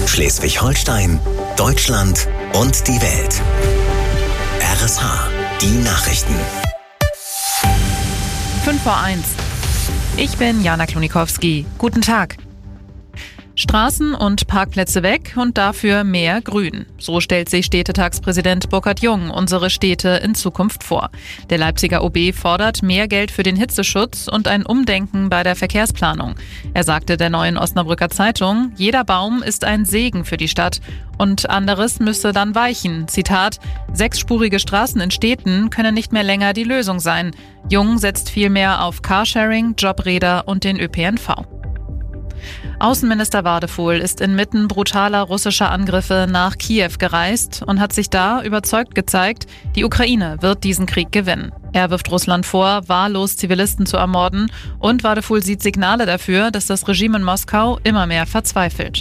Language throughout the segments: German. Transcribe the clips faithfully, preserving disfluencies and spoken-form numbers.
Schleswig-Holstein, Deutschland und die Welt. R S H, die Nachrichten. fünf vor eins. Ich bin Jana Klonikowski. Guten Tag. Straßen und Parkplätze weg und dafür mehr Grün. So stellt sich Städtetagspräsident Burkhard Jung unsere Städte in Zukunft vor. Der Leipziger O B fordert mehr Geld für den Hitzeschutz und ein Umdenken bei der Verkehrsplanung. Er sagte der Neuen Osnabrücker Zeitung, jeder Baum ist ein Segen für die Stadt und anderes müsse dann weichen. Zitat, sechsspurige Straßen in Städten können nicht mehr länger die Lösung sein. Jung setzt vielmehr auf Carsharing, Jobräder und den Ö P N V. Außenminister Wadefuhl ist inmitten brutaler russischer Angriffe nach Kiew gereist und hat sich da überzeugt gezeigt, die Ukraine wird diesen Krieg gewinnen. Er wirft Russland vor, wahllos Zivilisten zu ermorden und Wadefuhl sieht Signale dafür, dass das Regime in Moskau immer mehr verzweifelt.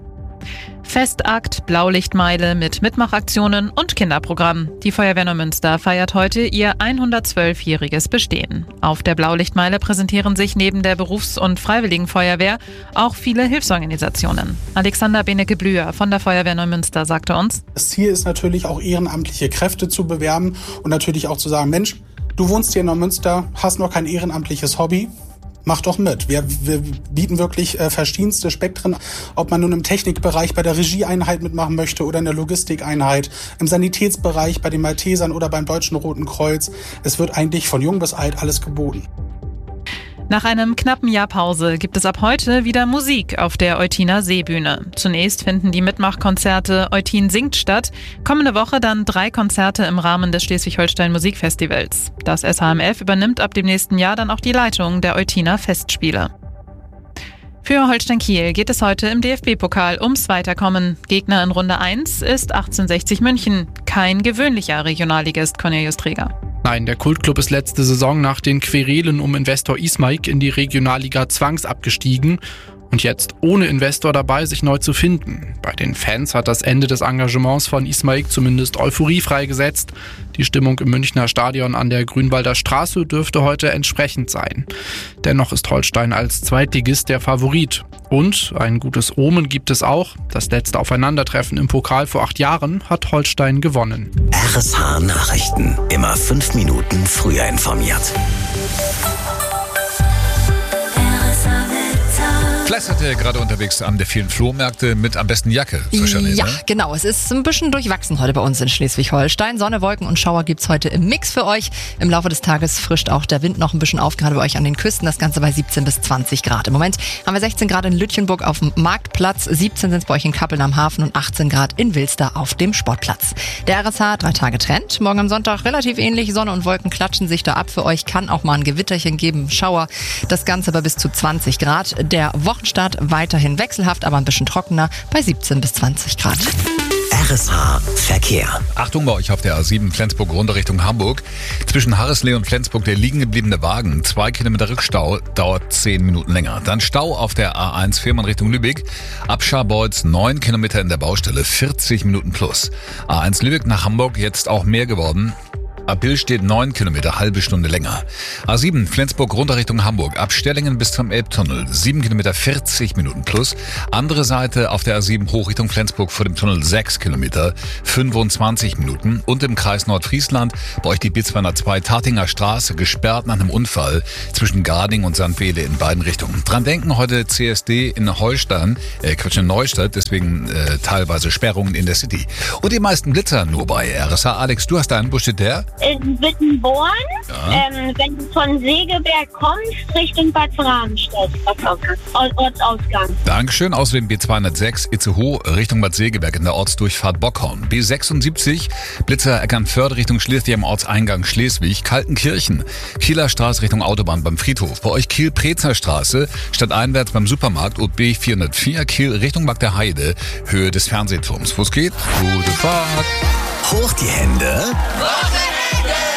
Festakt, Blaulichtmeile mit Mitmachaktionen und Kinderprogramm. Die Feuerwehr Neumünster feiert heute ihr hundertzwölfjähriges Bestehen. Auf der Blaulichtmeile präsentieren sich neben der Berufs- und Freiwilligenfeuerwehr auch viele Hilfsorganisationen. Alexander Benecke-Blüher von der Feuerwehr Neumünster sagte uns: Das Ziel ist natürlich auch ehrenamtliche Kräfte zu bewerben und natürlich auch zu sagen, Mensch, du wohnst hier in Neumünster, hast noch kein ehrenamtliches Hobby. Mach doch mit. Wir, wir bieten wirklich äh, verschiedenste Spektren, ob man nun im Technikbereich bei der Regieeinheit mitmachen möchte oder in der Logistikeinheit, im Sanitätsbereich bei den Maltesern oder beim Deutschen Roten Kreuz. Es wird eigentlich von jung bis alt alles geboten. Nach einem knappen Jahr Pause gibt es ab heute wieder Musik auf der Eutiner Seebühne. Zunächst finden die Mitmachkonzerte Eutin singt statt, kommende Woche dann drei Konzerte im Rahmen des Schleswig-Holstein Musikfestivals. Das S H M F übernimmt ab dem nächsten Jahr dann auch die Leitung der Eutiner Festspiele. Für Holstein Kiel geht es heute im D F B-Pokal ums Weiterkommen. Gegner in Runde eins ist achtzehnhundertsechzig München. Kein gewöhnlicher Regionalligist Cornelius Träger. Nein, der Kultclub ist letzte Saison nach den Querelen um Investor Ismaik in die Regionalliga zwangsabgestiegen und jetzt ohne Investor dabei, sich neu zu finden. Bei den Fans hat das Ende des Engagements von Ismaik zumindest Euphorie freigesetzt. Die Stimmung im Münchner Stadion an der Grünwalder Straße dürfte heute entsprechend sein. Dennoch ist Holstein als Zweitligist der Favorit. Und ein gutes Omen gibt es auch. Das letzte Aufeinandertreffen im Pokal vor acht Jahren hat Holstein gewonnen. R S H Nachrichten. Immer fünf Minuten früher informiert. Vielleicht seid ihr gerade unterwegs an der vielen Flohmärkte mit am besten Jacke. Wahrscheinlich, ja, ne? Genau. Es ist ein bisschen durchwachsen heute bei uns in Schleswig-Holstein. Sonne, Wolken und Schauer gibt's heute im Mix für euch. Im Laufe des Tages frischt auch der Wind noch ein bisschen auf, gerade bei euch an den Küsten. Das Ganze bei siebzehn bis zwanzig Grad. Im Moment haben wir sechzehn Grad in Lütjenburg auf dem Marktplatz, siebzehn sind es bei euch in Kappeln am Hafen und achtzehn Grad in Wilster auf dem Sportplatz. Der R S H, drei Tage Trend. Morgen am Sonntag relativ ähnlich. Sonne und Wolken klatschen sich da ab. Für euch kann auch mal ein Gewitterchen geben, Schauer. Das Ganze bei bis zu zwanzig Grad. Der Wochenstart weiterhin wechselhaft, aber ein bisschen trockener bei siebzehn bis zwanzig Grad. R S H Verkehr. Achtung bei euch auf der A sieben Flensburg runter Richtung Hamburg. Zwischen Harrisley und Flensburg der liegen gebliebene Wagen. Zwei Kilometer Rückstau, dauert zehn Minuten länger. Dann Stau auf der A eins Fehmarn Richtung Lübeck. Ab Scharbeutz neun Kilometer in der Baustelle, vierzig Minuten plus. A eins Lübeck nach Hamburg jetzt auch mehr geworden. Ab Bill steht neun Kilometer, halbe Stunde länger. A sieben Flensburg runter Richtung Hamburg. Ab Stellingen bis zum Elbtunnel. sieben Kilometer, vierzig Minuten plus. Andere Seite auf der A sieben hoch Richtung Flensburg vor dem Tunnel sechs Kilometer, fünfundzwanzig Minuten. Und im Kreis Nordfriesland bei euch die B zweihundertzwei Tatinger Straße gesperrt nach einem Unfall zwischen Garding und Sankt Wele in beiden Richtungen. Dran denken, heute C S D in Holstein, äh Quatsch in Neustadt, deswegen äh, teilweise Sperrungen in der City. Und die meisten Blitzer nur bei R S H. Alex, du hast einen, wo steht der? In Wittenborn, Ja. ähm, wenn du von Segeberg kommst, Richtung Bad Bramstedt, Ortsausgang. Dankeschön. Außerdem B zweihundertsechs Itzehoe Richtung Bad Segeberg in der Ortsdurchfahrt Bockhorn. B sechsundsiebzig Blitzer Eckernförde Richtung Schleswig am Ortseingang Schleswig. Kaltenkirchen Kieler Straße Richtung Autobahn beim Friedhof. Bei euch Kiel-Prezer Straße stadteinwärts beim Supermarkt und B vierhundertvier Kiel Richtung Magdeheide Höhe des Fernsehturms. Wo es geht? Gute Fahrt. Hoch die Hände.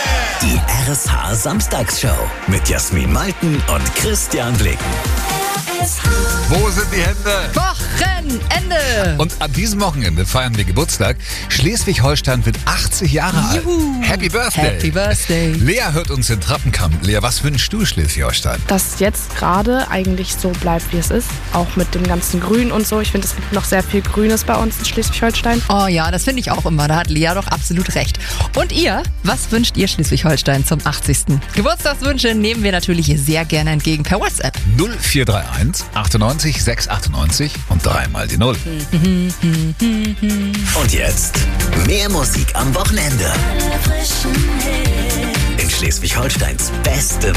Die R S H Samstagsshow mit Jasmin Malten und Christian Blicken. Wo sind die Hände? Wochenende! Und an diesem Wochenende feiern wir Geburtstag. Schleswig-Holstein wird achtzig Jahre alt. Juhu. Happy Birthday. Happy Birthday. Lea hört uns in Trappenkamp. Lea, was wünschst du Schleswig-Holstein? Dass jetzt gerade eigentlich so bleibt, wie es ist. Auch mit dem ganzen Grün und so. Ich finde, es gibt noch sehr viel Grünes bei uns in Schleswig-Holstein. Oh ja, das finde ich auch immer. Da hat Lea doch absolut recht. Und ihr, was wünscht ihr Schleswig-Holstein zum achtzigsten Geburtstagswünsche nehmen wir natürlich sehr gerne entgegen per WhatsApp. null vier drei eins achtundneunzig sechs achtundneunzig und dreimal die Null. Und jetzt mehr Musik am Wochenende. In Schleswig-Holsteins beste